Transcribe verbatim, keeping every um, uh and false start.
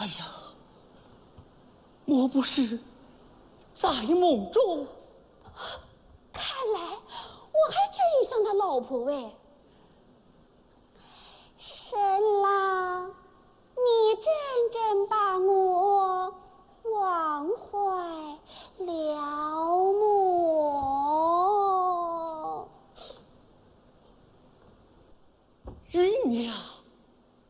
哎呀，莫不是在梦中？ 看来我还真像他老婆喂。神郎，你真正把我忘怀了么？ 芸娘。